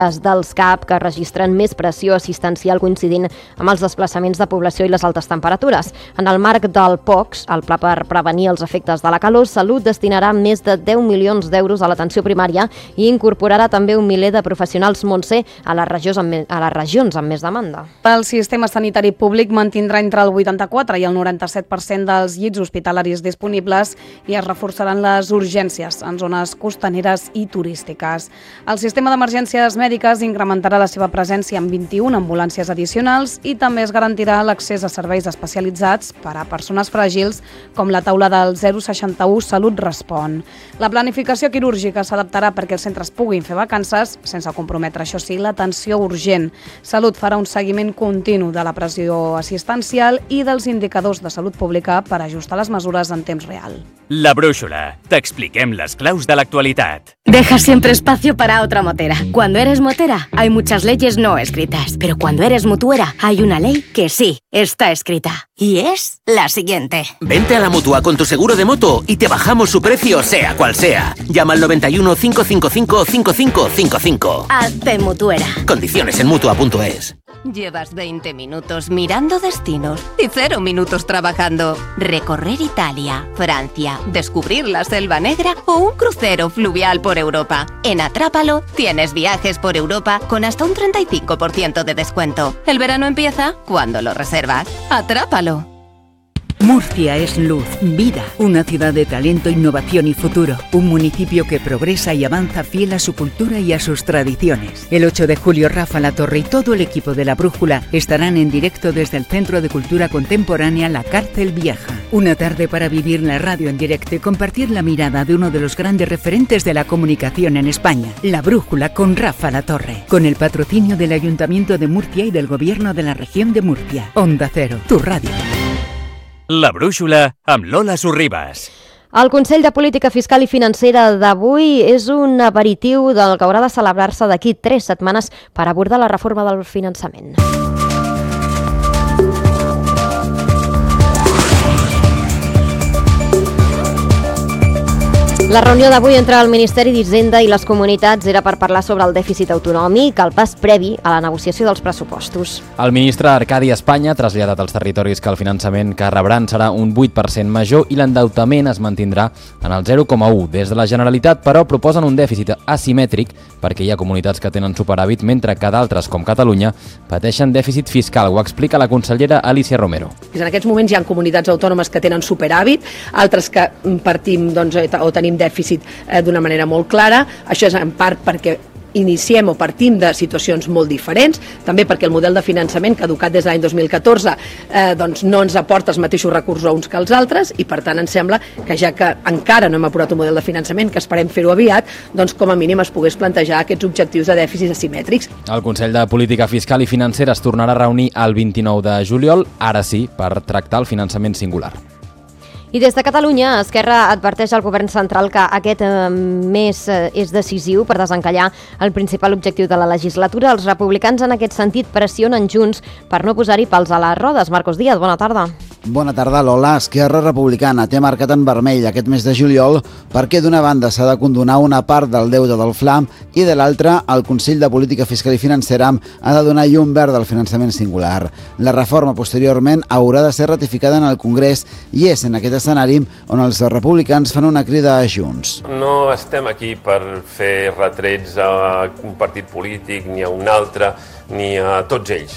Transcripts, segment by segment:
dels CAP que registren més pressió assistencial coincidint amb els desplaçaments de població i les altes temperatures. En el marc del POCS, el Pla per prevenir els efectes de la calor, Salut destinarà més de 10 milions d'euros a l'atenció primària i incorporarà també un miler de professionals Montse a les regions amb més demanda. El sistema sanitari públic mantindrà entre el 84 i el 97% dels llits hospitalaris disponibles i es reforçaran les urgències en zones costaneres i turístiques. El sistema d'emergències mèdiques incrementarà la seva presència amb 21 ambulàncies addicionals i també es garantirà l'accés a serveis especialitzats per a persones fràgils com la taula del 061 Salut Respon. La planificació quirúrgica s'adaptarà perquè els centres puguin fer vacances sense comprometre, això sí, l'atenció urgent. Salut farà un seguiment continu de la pressió assistencial i dels indicadors de salut pública per ajustar les mesures en temps real. La Brúixola. T'expliquem les claus de l'actualitat. Deja siempre espacio para otra motera. Cuando eres motera, hay muchas leyes no escritas. Pero cuando eres mutuera, hay una ley que sí está escrita. Y es la siguiente. Vente a la Mutua con tu seguro de moto y te bajamos su precio sea cual sea. Llama al 91 555 5555. Hazte mutuera. Condiciones en Mutua.es. Llevas 20 minutos mirando destinos y 0 minutos trabajando. Recorrer Italia, Francia, descubrir la Selva Negra o un crucero fluvial por Europa. En Atrápalo tienes viajes por Europa con hasta un 35% de descuento. El verano empieza cuando lo reservas. Atrápalo. Murcia es luz, vida, una ciudad de talento, innovación y futuro. Un municipio que progresa y avanza fiel a su cultura y a sus tradiciones. El 8 de julio, Rafa Latorre y todo el equipo de La Brújula estarán en directo desde el Centro de Cultura Contemporánea La Cárcel Vieja. Una tarde para vivir la radio en directo y compartir la mirada de uno de los grandes referentes de la comunicación en España. La Brújula con Rafa Latorre. Con el patrocinio del Ayuntamiento de Murcia y del Gobierno de la Región de Murcia. Onda Cero, tu radio. La Brúixola amb Lola Sorribas. El Consell de Política Fiscal i Financera d'avui és un aperitiu del que haurà de celebrar-se d'aquí 3 setmanes per abordar la reforma del finançament. La reunió d'avui entre el Ministeri d'Hisenda i les comunitats era per parlar sobre el dèficit autonòmic, el pas previ a la negociació dels pressupostos. El ministre Arcadi Espanya ha traslladat als territoris que el finançament que rebran serà un 8% major i l'endeutament es mantindrà en el 0,1. Des de la Generalitat, però, proposen un dèficit asimètric perquè hi ha comunitats que tenen superàvit, mentre que d'altres, com Catalunya, pateixen dèficit fiscal. Ho explica la consellera Alicia Romero. En aquests moments hi ha comunitats autònomes que tenen superàvit, altres que partim o tenim dèficit d'una manera molt clara. Això és en part perquè iniciem o partim de situacions molt diferents, també perquè el model de finançament caducat des de l'any 2014 no ens aporta els mateixos recursos a uns que als altres i per tant ens sembla que ja que encara no hem aprovat un model de finançament, que esperem fer-ho aviat, doncs com a mínim es pogués plantejar aquests objectius de dèficits asimètrics. El Consell de Política Fiscal i Financera es tornarà a reunir el 29 de juliol, ara sí, per tractar el finançament singular. I des de Catalunya, Esquerra adverteix al govern central que aquest mes és decisiu per desencallar el principal objectiu de la legislatura. Els republicans en aquest sentit pressionen Junts per no posar-hi pals a les rodes. Marcos Díaz, bona tarda. Bona tarda, Lola. Esquerra Republicana té marcat en vermell aquest mes de juliol perquè d'una banda s'ha de condonar una part del deute del FLAM i de l'altra el Consell de Política Fiscal i Financera ha de donar llum verd al finançament singular. La reforma posteriorment haurà de ser ratificada en el Congrés i és en aquest escenari on els republicans fan una crida a Junts. No estem aquí per fer retrets a un partit polític ni a un altre ni a tots ells.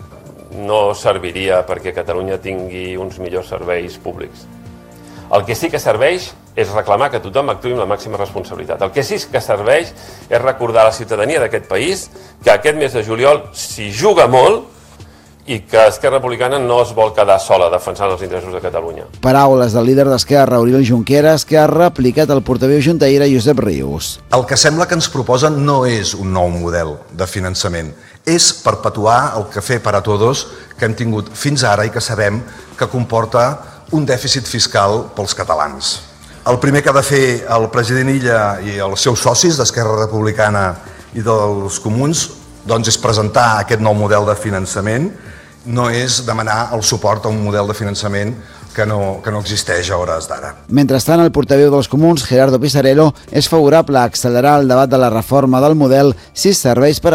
No serviria perquè Catalunya tingui uns millors serveis públics. El que sí que serveix és reclamar que tothom actuï amb la màxima responsabilitat. El que sí que serveix és recordar a la ciutadania d'aquest país que aquest mes de juliol s'hi juga molt i que Esquerra Republicana no es vol quedar sola defensant els interessos de Catalunya. Paraules del líder d'Esquerra, Oriol Junqueras, que ha replicat el portaveu juntaire Josep Rius. El que sembla que ens proposen no és un nou model de finançament, és perpetuar el café para todos que hem tingut fins ara i que sabem que comporta un dèficit fiscal pels catalans. El primer que ha de fer el president Illa i els seus socis d'Esquerra Republicana i dels Comuns doncs és presentar aquest nou model de finançament, no és demanar el suport a un model de finançament que no existeix a hores d'ara. Mentrestant, el portaveu dels Comuns, Gerardo Pisarello, és favorable a accelerar el debat de la reforma del model si serveix per